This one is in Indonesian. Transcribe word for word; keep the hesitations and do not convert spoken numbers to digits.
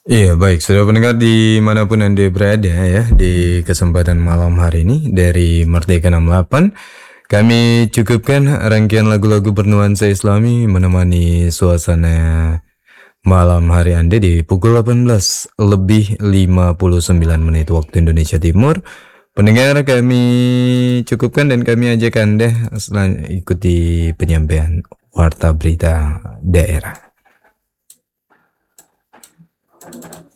Iya, baik. Sudah pendengar dimanapun Anda berada ya, di kesempatan malam hari ini dari Merdeka enam delapan, kami cukupkan rangkaian lagu-lagu bernuansa Islami menemani suasana malam hari Anda di pukul delapan belas lebih lima puluh sembilan menit waktu Indonesia Timur. Pendengar kami cukupkan dan kami ajak Anda selan- ikuti penyampaian warta berita daerah.